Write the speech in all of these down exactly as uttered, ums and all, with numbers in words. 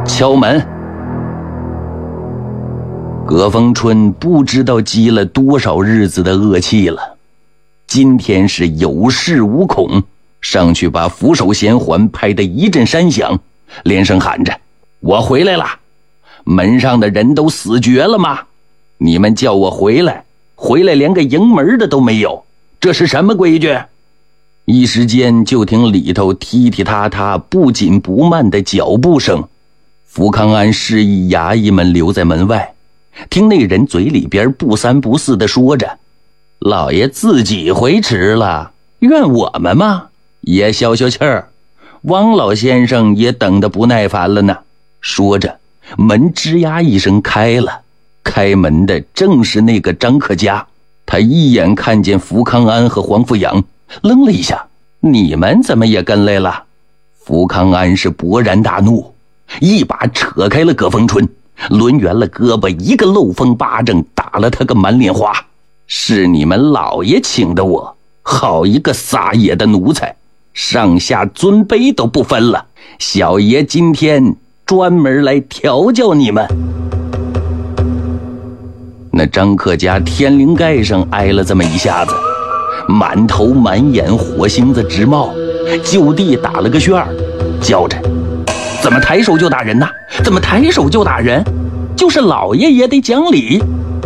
敲门。葛逢春不知道积了多少日子的恶气了，今天是有恃无恐，上去把扶手衔环拍得一阵山响，连声喊着：我回来了！门上的人都死绝了吗？你们叫我回来，回来连个迎门的都没有，这是什么规矩？一时间就听里头踢踢踏踏不紧不慢的脚步声。福康安示意衙役们留在门外，听那人嘴里边不三不四地说着：老爷自己回迟了，怨我们吗？也消消气儿，汪老先生也等得不耐烦了呢。说着，门吱呀一声开了，开门的正是那个张克家。他一眼看见福康安和黄富阳，愣了一下：你们怎么也跟来了？福康安是勃然大怒，一把扯开了葛逢春，抡圆了胳膊，一个漏风巴掌打了他个满脸花。是你们老爷请的我，好一个撒野的奴才，上下尊卑都不分了，小爷今天专门来调教你们。那张克家天灵盖上挨了这么一下子，满头满眼火星子直冒，就地打了个旋儿，叫着：怎么抬手就打人呢？怎么抬手就打人？就是老爷也得讲理。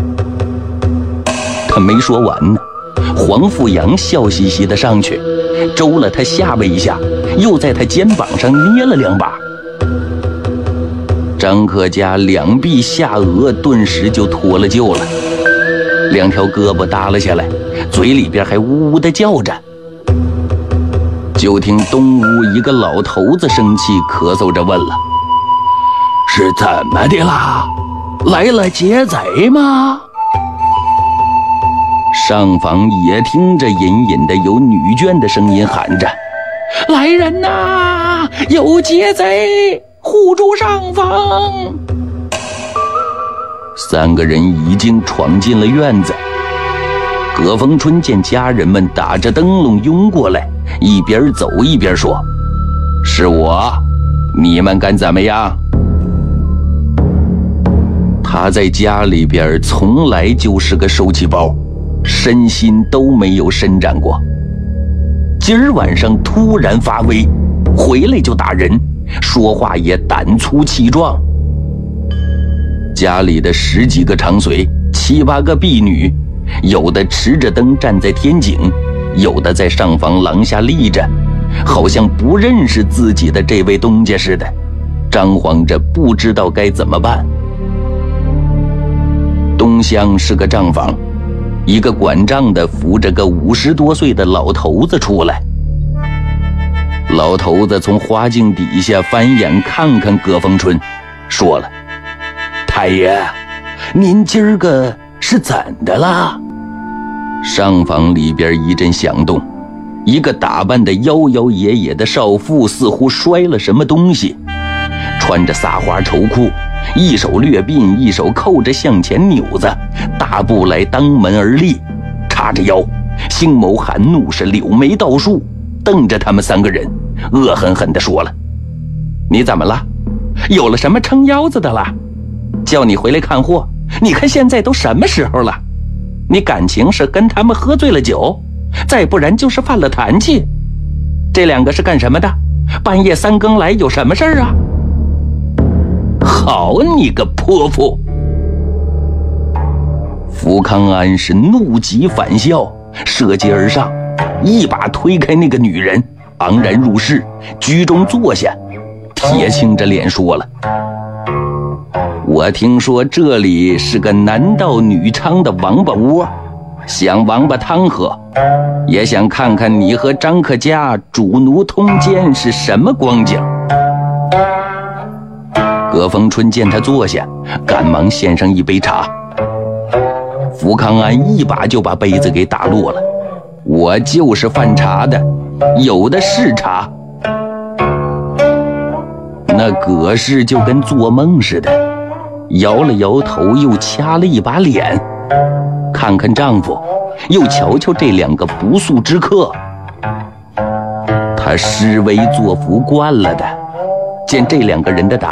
他没说完呢，黄富阳笑嘻嘻的上去，周了他下巴一下，又在他肩膀上捏了两把。张克家两臂下颚顿时就脱了臼了，两条胳膊耷拉下来，嘴里边还呜呜的叫着。就听东屋一个老头子生气咳嗽着问了：是怎么的啦？来了劫贼吗？上房也听着隐隐的有女眷的声音喊着：来人呐，有劫贼，护住上房！三个人已经闯进了院子。葛逢春见家人们打着灯笼拥过来，一边走一边说：是我，你们敢怎么样？他在家里边从来就是个受气包，身心都没有伸展过，今儿晚上突然发威，回来就打人，说话也胆粗气壮。家里的十几个长随，七八个婢女，有的持着灯站在天井，有的在上房廊下立着，好像不认识自己的这位东家似的，张皇着不知道该怎么办。东厢是个账房，一个管账的扶着个五十多岁的老头子出来。老头子从花镜底下翻眼看看葛逢春，说了：太爷，您今儿个是怎的啦？上房里边一阵响动，一个打扮得妖妖冶冶的少妇似乎摔了什么东西，穿着撒花绸裤，一手掠鬓，一手扣着向前钮子，大步来当门而立，叉着腰，星眸含怒，是柳眉倒竖，瞪着他们三个人，恶狠狠地说了：你怎么了？有了什么撑腰子的了？叫你回来看货，你看现在都什么时候了？你感情是跟他们喝醉了酒，再不然就是犯了痰气。这两个是干什么的？半夜三更来有什么事儿啊？好你个泼妇！福康安是怒极反笑，射击而上，一把推开那个女人，昂然入室，居中坐下，铁青着脸说了：我听说这里是个男盗女娼的王八窝，想王八汤喝，也想看看你和张克家主奴通奸是什么光景。葛逢春见他坐下，赶忙献上一杯茶。福康安一把就把杯子给打落了：我就是贩茶的，有的是茶。那葛氏就跟做梦似的，摇了摇头，又掐了一把脸，看看丈夫，又瞧瞧这两个不速之客。他施威作福惯了的，见这两个人的打